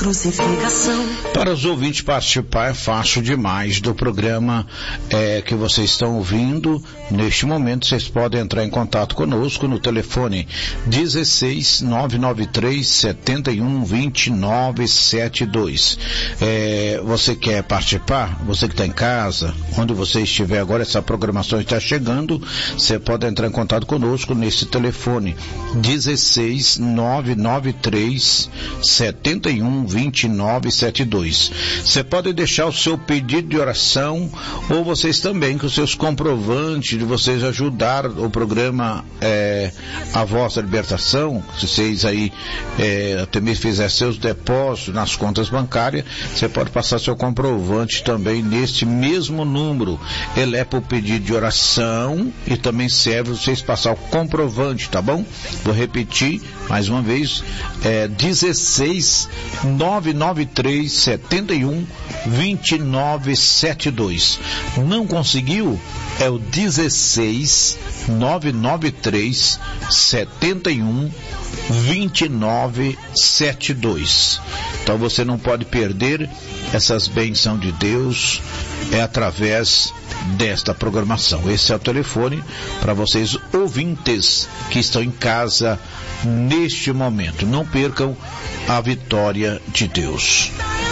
crucificação. Para os ouvintes participar é fácil demais do programa que vocês estão ouvindo. Neste momento vocês podem entrar em contato conosco no telefone 16 993 71 29 72. Você quer participar? Você que está em casa, onde você estiver agora, essa programação está chegando, você pode entrar em contato conosco nesse telefone 16 993 71 29 72. Você pode deixar o seu pedido de oração, ou vocês também com os seus comprovantes de vocês ajudar o programa A Voz da Libertação. Se vocês aí até mesmo fizer seus depósitos nas contas bancárias, você pode passar seu comprovante também neste mesmo número. Ele é para o pedido de oração e também serve vocês passar o comprovante, tá bom? Vou repetir mais uma vez, 16 993 71 29 72. Não conseguiu? É o 16 993 71 29 72. Então você não pode perder essas bênçãos de Deus, através desta programação. Esse é o telefone para vocês ouvintes que estão em casa neste momento. Não percam a vitória de Deus.